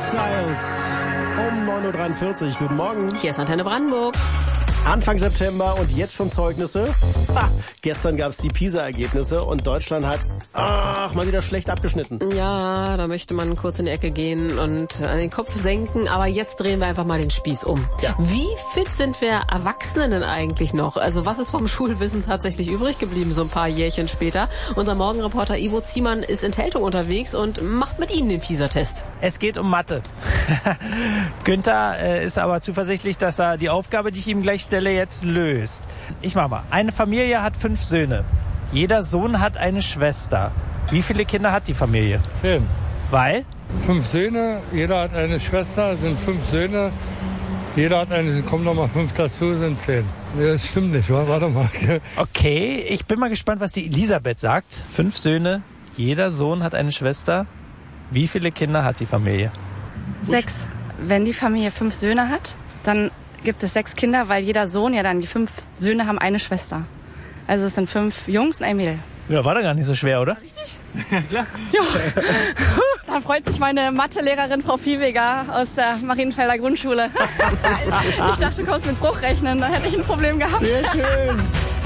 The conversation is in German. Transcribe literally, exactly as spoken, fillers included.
Styles um neun Uhr dreiundvierzig. Guten Morgen. Hier ist Antenne Brandenburg. Anfang September und jetzt schon Zeugnisse. Ha, gestern gab es die PISA-Ergebnisse und Deutschland hat, ach, mal wieder schlecht abgeschnitten. Ja, da möchte man kurz in die Ecke gehen und an den Kopf senken. Aber jetzt drehen wir einfach mal den Spieß um. Ja. Wie fit sind wir Erwachsenen denn eigentlich noch? Also was ist vom Schulwissen tatsächlich übrig geblieben, so ein paar Jährchen später? Unser Morgenreporter Ivo Ziemann ist in Teltow unterwegs und macht mit Ihnen den PISA-Test. Es geht um Mathe. Günther äh, ist aber zuversichtlich, dass er die Aufgabe, die ich ihm gleich stelle, jetzt löst. Ich mach mal. Eine Familie hat fünf Söhne. Jeder Sohn hat eine Schwester. Wie viele Kinder hat die Familie? Zehn. Weil? Fünf Söhne, jeder hat eine Schwester, sind fünf Söhne. Jeder hat eine, kommen noch mal fünf dazu, sind zehn. Nee, das stimmt nicht, wa? Warte mal. Okay, ich bin mal gespannt, was die Elisabeth sagt. Fünf Söhne, jeder Sohn hat eine Schwester. Wie viele Kinder hat die Familie? Sechs. Wenn die Familie fünf Söhne hat, dann gibt es sechs Kinder, weil jeder Sohn, ja dann die fünf Söhne haben eine Schwester. Also es sind fünf Jungs und ein Mädel. Ja, war doch gar nicht so schwer, oder? Richtig? Ja, klar. Jo. Da freut sich meine Mathelehrerin Frau Viehweger aus der Marienfelder Grundschule. Ich dachte, du kommst mit Bruchrechnen, da hätte ich ein Problem gehabt. Sehr schön.